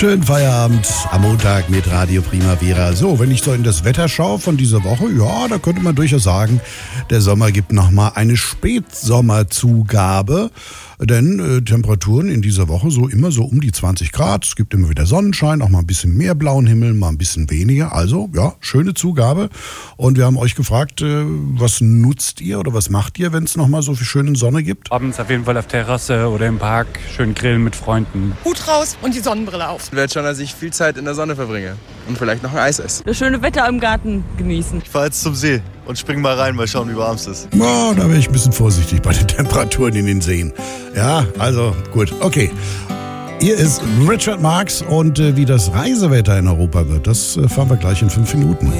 Schönen Feierabend am Montag mit Radio Primavera. So, wenn ich so in das Wetter schaue von dieser Woche, ja, da könnte man durchaus sagen, der Sommer gibt nochmal eine Spätsommerzugabe. Denn Temperaturen in dieser Woche so immer so um die 20 Grad. Es gibt immer wieder Sonnenschein, auch mal ein bisschen mehr blauen Himmel, mal ein bisschen weniger. Also, ja, schöne Zugabe. Und wir haben euch gefragt, was nutzt ihr oder was macht ihr, wenn es nochmal so viel schöne Sonne gibt? Abends auf jeden Fall auf Terrasse oder im Park, schön grillen mit Freunden. Hut raus und die Sonnenbrille auf. Ich werde schon, dass ich viel Zeit in der Sonne verbringe und vielleicht noch ein Eis esse. Das schöne Wetter im Garten genießen. Ich fahre jetzt zum See und spring mal rein, mal schauen, wie warm es ist. Ja, da wäre ich ein bisschen vorsichtig bei den Temperaturen in den Seen. Ja, also gut, okay. Hier ist Richard Marx und wie das Reisewetter in Europa wird, das fahren wir gleich in 5 Minuten.